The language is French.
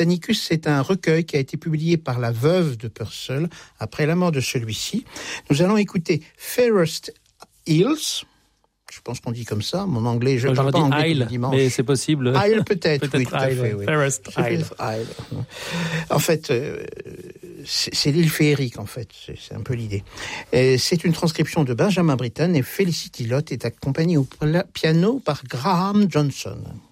Britannicus, c'est un recueil qui a été publié par la veuve de Purcell après la mort de celui-ci. Nous allons écouter Fairest Isles. Je pense qu'on dit comme ça. Mon anglais, je ne parle pas anglais le dimanche. Mais c'est possible. Isle peut-être, oui, tout à fait. Oui. Fairest Isle. En fait, c'est l'île féerique, en fait. C'est un peu l'idée. Et c'est une transcription de Benjamin Britten et Felicity Lott est accompagnée au piano par Graham Johnson.